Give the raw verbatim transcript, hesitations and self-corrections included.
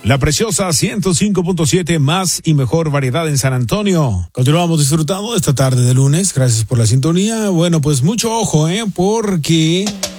La preciosa ciento cinco punto siete, más y mejor variedad en San Antonio. Continuamos disfrutando esta tarde de lunes. Gracias por la sintonía. Bueno, pues mucho ojo, ¿eh? Porque